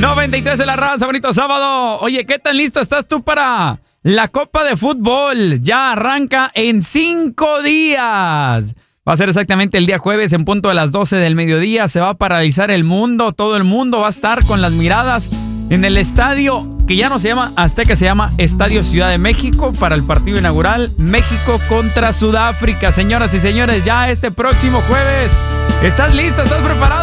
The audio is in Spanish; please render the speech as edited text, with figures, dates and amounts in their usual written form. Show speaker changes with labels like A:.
A: 93 de la raza, bonito sábado. Oye, ¿qué tan listo estás tú para la Copa de Fútbol? Ya arranca en 5 días. Va a ser exactamente el día jueves en punto de las 12 del mediodía. Se va a paralizar el mundo. Todo el mundo va a estar con las miradas en el estadio que ya no se llama Azteca, se llama Estadio Ciudad de México para el partido inaugural México contra Sudáfrica. Señoras y señores, ya este próximo jueves. ¿Estás listo? ¿Estás preparado?